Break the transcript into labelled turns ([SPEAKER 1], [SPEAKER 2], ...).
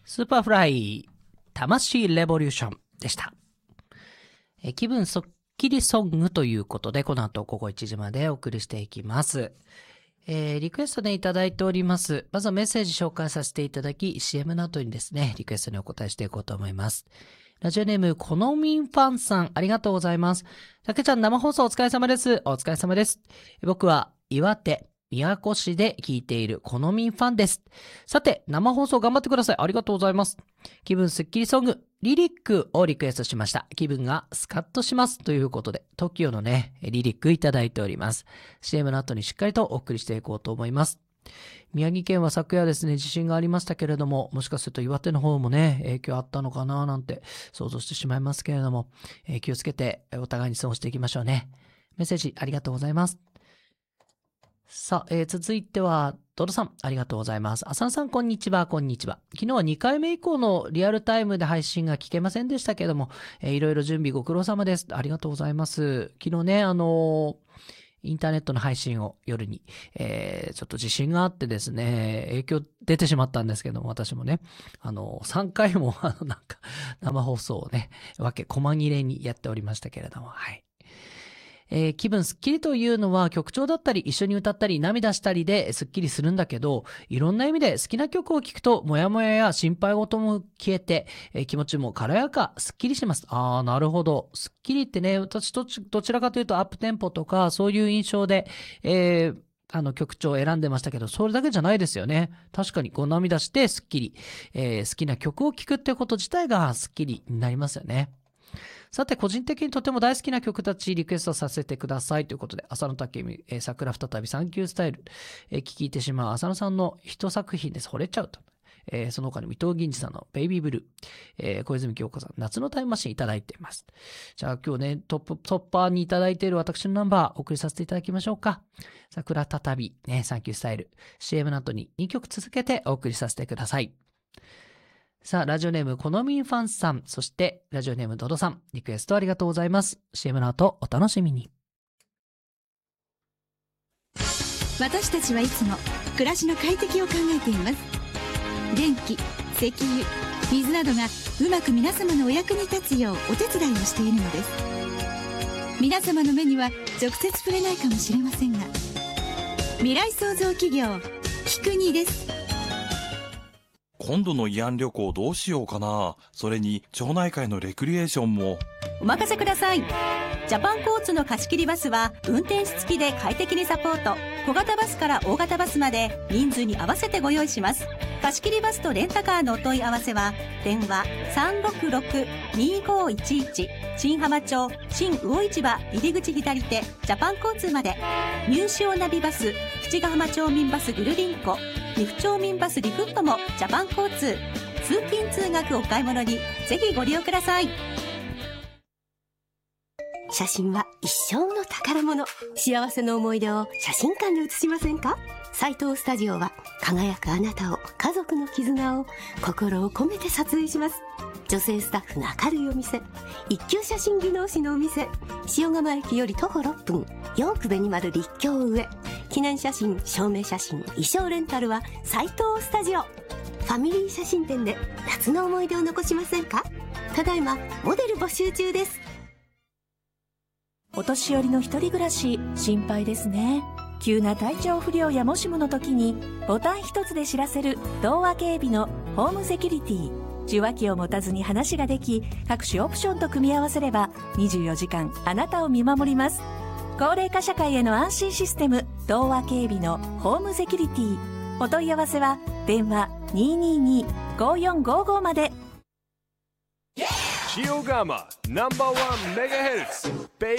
[SPEAKER 1] スーパーフライ魂レボリューションでした。気分そっきりソングということで、この後午後1時までお送りしていきます。リクエストでいただいております。まずはメッセージ紹介させていただき、CM の後にですね、リクエストにお答えしていこうと思います。ラジオネームコノミンファンさん、ありがとうございます。たけちゃん、生放送お疲れ様です。お疲れ様です。僕は岩手宮古市で聞いているコノミンファンです。さて、生放送頑張ってください。ありがとうございます。気分すっきりソング、リリックをリクエストしました。気分がスカッとします。ということで、TOKIO のね、リリックいただいております。CM の後にしっかりとお送りしていこうと思います。宮城県は昨夜ですね、地震がありましたけれども、もしかすると岩手の方もね、影響あったのかななんて想像してしまいますけれども、気をつけてお互いに過ごしていきましょうね。メッセージありがとうございます。さあ、続いては、ドドさん、ありがとうございます。浅野さん、こんにちは、こんにちは。昨日は2回目以降のリアルタイムで配信が聞けませんでしたけれども、いろいろ準備ご苦労様です。ありがとうございます。昨日ね、インターネットの配信を夜に、ちょっと地震があってですね、影響出てしまったんですけども、私もね、3回も、なんか、生放送をね、細切れにやっておりましたけれども、はい。気分すっきりというのは曲調だったり一緒に歌ったり涙したりですっきりするんだけど、いろんな意味で好きな曲を聴くとモヤモヤや心配事も消えて、気持ちも軽やかすっきりします。なるほど。すっきりってね、私どちらかというとアップテンポとかそういう印象で、曲調を選んでましたけど、それだけじゃないですよね。確かにこう涙してすっきり、好きな曲を聴くってこと自体がすっきりになりますよね。さて、個人的にとても大好きな曲たちリクエストさせてくださいということで、浅野武美、桜再びサンキュースタイル、聴いてしまう浅野さんの一作品です。惚れちゃうと。その他にも伊藤銀次さんのベイビーブルー、小泉京子さん夏のタイムマシンいただいています。じゃあ今日ね、トッパーにいただいている私のナンバーお送りさせていただきましょうか。桜再び、ね、サンキュースタイル、CM の後に2曲続けてお送りさせてください。さあ、ラジオネームコノミンファンさん、そしてラジオネームドドさん、リクエストありがとうございます。CM の後お楽しみに。
[SPEAKER 2] 私たちはいつも暮らしの快適を考えています。電気、石油、水などがうまく皆様のお役に立つようお手伝いをしているのです。皆様の目には直接触れないかもしれませんが、未来創造企業キクニです。
[SPEAKER 3] 今度の慰安旅行どうしようかな。それに町内会のレクリエーションも。
[SPEAKER 4] お任せください。ジャパン交通の貸し切りバスは運転手付きで快適にサポート。小型バスから大型バスまで人数に合わせてご用意します。貸し切りバスとレンタカーのお問い合わせは電話 366-2511 新浜町新魚市場入り口左手ジャパン交通まで。入賞ナビバス、淵ヶ浜町民バスぐるりんこ、岐阜町民バスリフットもジャパン交通。通勤通学お買い物にぜひご利用ください。
[SPEAKER 5] 写真は一生の宝物。幸せの思い出を写真館に写しませんか？斉藤スタジオは輝くあなたを、家族の絆を心を込めて撮影します。女性スタッフの明るいお店、一級写真技能士のお店、塩釜駅より徒歩6分、ヨークベニマル立教上。記念写真、証明写真、衣装レンタルは斉藤スタジオ。ファミリー写真展で夏の思い出を残しませんか？ただいまモデル募集中です。
[SPEAKER 6] お年寄りの一人暮らし心配ですね。急な体調不良やもしもの時にボタン一つで知らせる東和警備のホームセキュリティ。受話器を持たずに話ができ、各種オプションと組み合わせれば24時間あなたを見守ります。高齢化社会への安心システム、東和警備のホームセキュリティ。お問い合わせは電話 222-5455 まで。
[SPEAKER 7] 塩釜No.1 メガヘルツ